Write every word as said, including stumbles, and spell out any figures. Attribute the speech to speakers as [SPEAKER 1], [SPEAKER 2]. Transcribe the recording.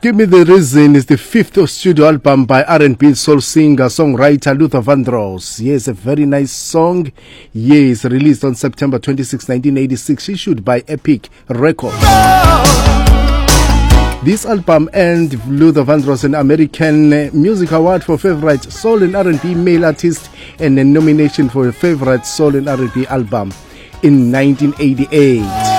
[SPEAKER 1] Give Me the Reason is the fifth studio album by R and B soul singer, songwriter Luther Vandross. Yes, a very nice song. Yes, released on September twenty-sixth, nineteen eighty-six, issued by Epic Records. This album earned Luther Vandross an American Music Award for Favorite Soul and R and B Male Artist and a nomination for a Favorite Soul and R and B Album in nineteen eighty-eight.